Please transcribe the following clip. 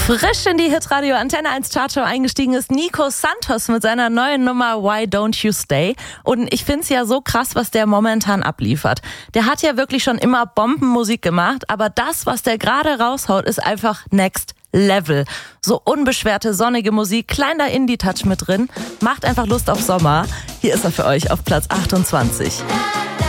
Frisch in die Hitradio Antenne 1 Chartshow eingestiegen ist Nico Santos mit seiner neuen Nummer Why Don't You Stay. Und ich find's ja so krass, was der momentan abliefert. Der hat ja wirklich schon immer Bombenmusik gemacht, aber das, was der gerade raushaut, ist einfach next level. So unbeschwerte, sonnige Musik, kleiner Indie-Touch mit drin. Macht einfach Lust auf Sommer. Hier ist er für euch auf Platz 28.